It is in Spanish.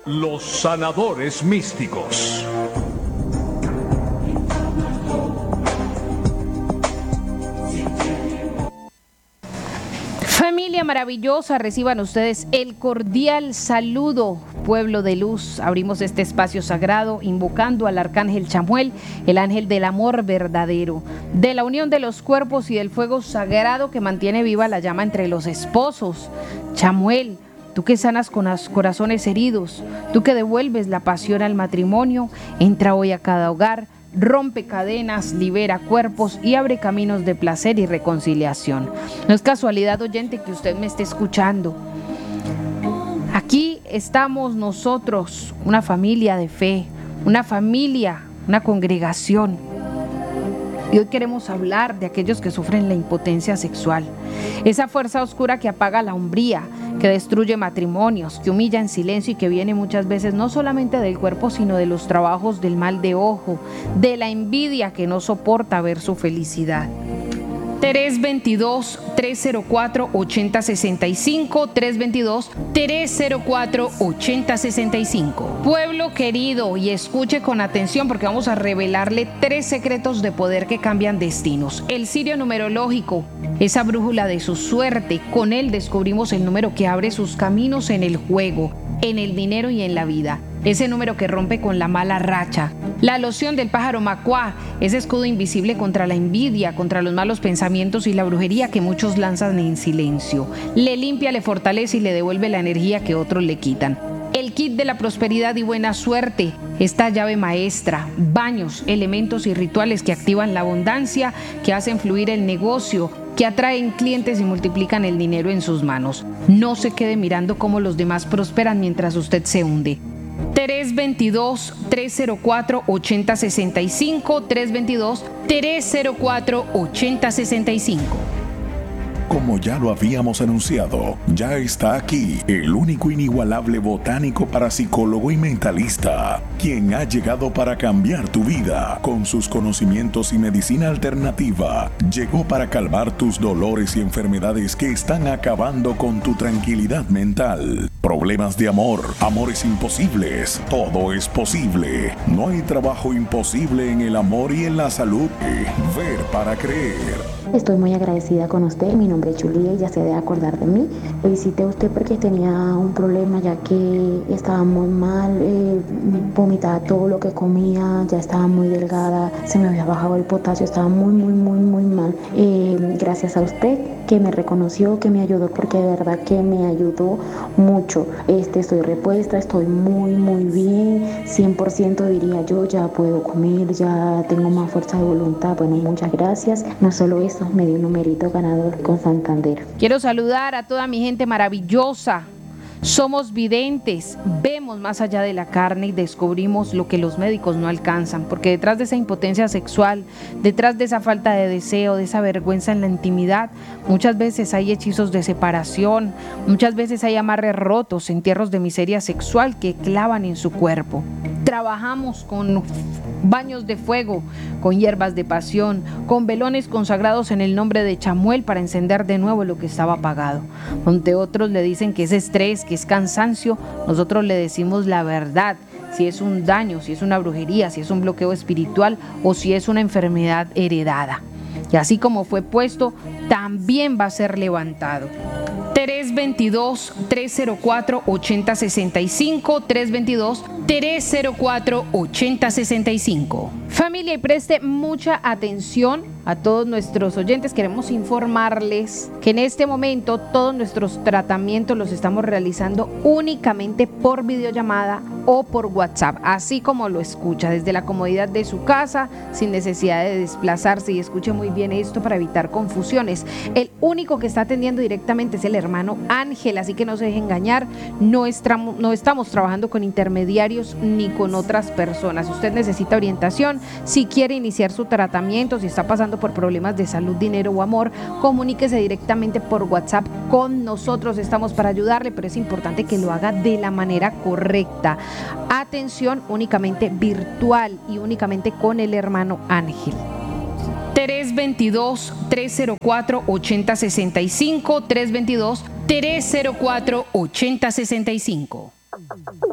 Los sanadores místicos. Familia maravillosa, reciban ustedes el cordial saludo, pueblo de luz. Abrimos este espacio sagrado invocando al arcángel Chamuel, el ángel del amor verdadero, de la unión de los cuerpos y del fuego sagrado que mantiene viva la llama entre los esposos. Chamuel, tú que sanas con los corazones heridos, tú que devuelves la pasión al matrimonio, entra hoy a cada hogar, rompe cadenas, libera cuerpos y abre caminos de placer y reconciliación. No es casualidad, oyente, que usted me esté escuchando. Aquí estamos nosotros, una familia de fe, una familia, una congregación. Y hoy queremos hablar de aquellos que sufren la impotencia sexual, esa fuerza oscura que apaga la hombría, que destruye matrimonios, que humilla en silencio y que viene muchas veces no solamente del cuerpo, sino de los trabajos del mal de ojo, de la envidia que no soporta ver su felicidad. 322-304-8065, 322-304-8065. Pueblo querido, y escuche con atención porque vamos a revelarle 3 secretos de poder que cambian destinos. El sirio numerológico, esa brújula de su suerte, con él descubrimos el número que abre sus caminos en el juego, en el dinero y en la vida. Ese número que rompe con la mala racha. La loción del pájaro macuá, ese escudo invisible contra la envidia, contra los malos pensamientos y la brujería que muchos lanzan en silencio. Le limpia, le fortalece y le devuelve la energía que otros le quitan. El kit de la prosperidad y buena suerte, esta llave maestra, baños, elementos y rituales que activan la abundancia, que hacen fluir el negocio, que atraen clientes y multiplican el dinero en sus manos. No se quede mirando cómo los demás prosperan mientras usted se hunde. 322-304-8065, 322-304-8065. Como ya lo habíamos anunciado, ya está aquí el único inigualable botánico parapsicólogo y mentalista, quien ha llegado para cambiar tu vida. Con sus conocimientos y medicina alternativa, llegó para calmar tus dolores y enfermedades que están acabando con tu tranquilidad mental. Problemas de amor, amores imposibles, todo es posible. No hay trabajo imposible en el amor y en la salud. Ver para creer. Estoy muy agradecida con usted. Mi nombre es Julia y ya se debe acordar de mí. Lo visité a usted porque tenía un problema, ya que estaba muy mal, vomitaba todo lo que comía, ya estaba muy delgada, se me había bajado el potasio, estaba muy mal. Gracias a usted que me reconoció, que me ayudó, porque de verdad que me ayudó mucho. Estoy repuesta, estoy muy bien, 100% diría yo, ya puedo comer, ya tengo más fuerza de voluntad. Bueno, muchas gracias. No solo eso, me dio un numerito ganador con Santander. Quiero saludar a toda mi gente maravillosa. Somos videntes, vemos más allá de la carne y descubrimos lo que los médicos no alcanzan, porque detrás de esa impotencia sexual, detrás de esa falta de deseo, de esa vergüenza en la intimidad, muchas veces hay hechizos de separación, muchas veces hay amarres rotos, entierros de miseria sexual que clavan en su cuerpo. Trabajamos con baños de fuego, con hierbas de pasión, con velones consagrados en el nombre de Chamuel para encender de nuevo lo que estaba apagado. Donde otros le dicen que es estrés, que es cansancio, nosotros le decimos la verdad. Si es un daño, si es una brujería, si es un bloqueo espiritual o si es una enfermedad heredada. Y así como fue puesto, también va a ser levantado. 322-304-8065, 322-304-8065. Familia, y preste mucha atención a todos nuestros oyentes. Queremos informarles que en este momento todos nuestros tratamientos los estamos realizando únicamente por videollamada o por WhatsApp, así como lo escucha, desde la comodidad de su casa, sin necesidad de desplazarse. Y escuche muy bien esto para evitar confusiones. El único que está atendiendo directamente es el hermano Ángel, así que no se deje engañar. No estamos trabajando con intermediarios ni con otras personas. Si usted necesita orientación, si quiere iniciar su tratamiento, si está pasando por problemas de salud, dinero o amor, comuníquese directamente por WhatsApp con nosotros. Estamos para ayudarle, pero es importante que lo haga de la manera correcta. Atención, únicamente virtual y únicamente con el hermano Ángel. 322-304-8065, 322-304-8065.